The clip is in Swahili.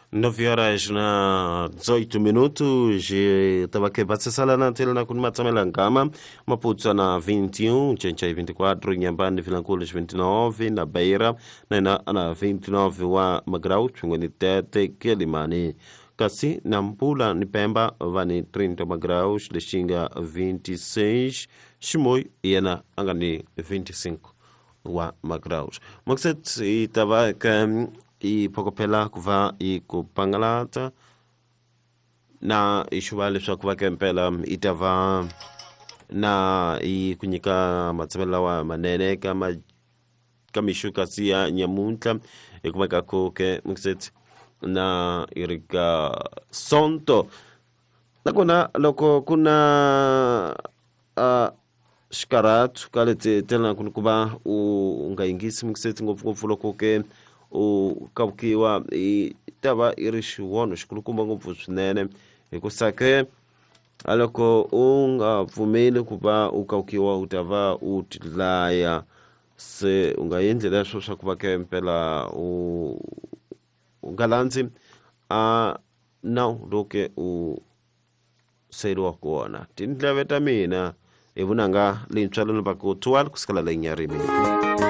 9 horas na 18 minutos. Estava aqui para acessar na tela na Kunmatsamela Ngama, Maputo na 21, Chenchai 24, Nhambane Vilanculos 29, na Beira na 29 wa Magrau, Chungani Tete, Kelimani. Kasi na Mpula ni Pemba vani 30 magraus, Lexinga 26, Shimoi yana angani 25 wa magraus. Mokset itava I pokopela kuva I kupangalata na ishwale swa kuva kempela itava na I kunyika matsamela wa manene kama kamishuka siya nyamunta ikumaka koke mokset na irika sonto nakuna loko kuna shkaratu kalete tena kunukuba ungaingisi mokset ngofu loko ke ukaukiwa itava irishiwono shikulukumba ngopfu swinene ikusake aloko ungavumeli kuva ukaukiwa utava utilaya se ungayendlela swo swa kuva kempela ungalandzi nawu loke useliwa kuona tindleve ta mina ivunanga lintswalelo vaku tuwali kusikala lenyarimi